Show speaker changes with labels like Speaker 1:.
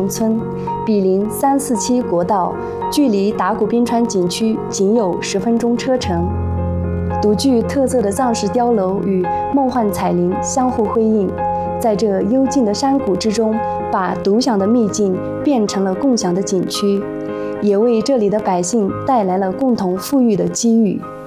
Speaker 1: 村，毗邻347国道，距离达古冰川景区仅有10分钟车程。独具特色的藏式碉楼与梦幻彩林相互辉映，在这幽静的山谷之中，把独享的秘境变成了共享的景区，也为这里的百姓带来了共同富裕的机遇。